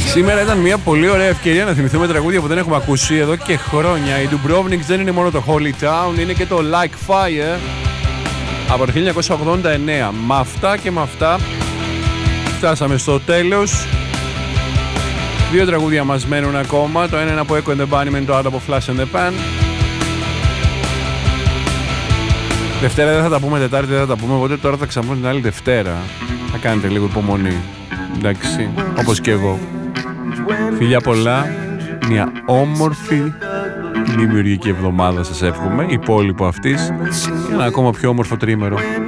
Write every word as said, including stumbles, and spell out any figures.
Σήμερα ήταν μια πολύ ωραία ευκαιρία να θυμηθούμε τραγούδια που δεν έχουμε ακούσει εδώ και χρόνια. Η Dubrovnik δεν είναι μόνο το Holy Town, είναι και το Like Fire από το χίλια εννιακόσια ογδόντα εννέα. Με αυτά και με αυτά φτάσαμε στο τέλος. Δύο τραγούδια μας μένουν ακόμα. Το ένα είναι από Echo and the Bunnymen, το άλλο από Flash and the Pan. Δευτέρα δεν θα τα πούμε, Τετάρτη δεν θα τα πούμε, οπότε τώρα θα ξαναπούμε την άλλη Δευτέρα. Θα κάνετε λίγο υπομονή. Εντάξει, όπως και εγώ. Φιλιά πολλά, μια όμορφη δημιουργική εβδομάδα σας εύχομαι, υπόλοιπο αυτής, και ένα ακόμα πιο όμορφο τρίμερο.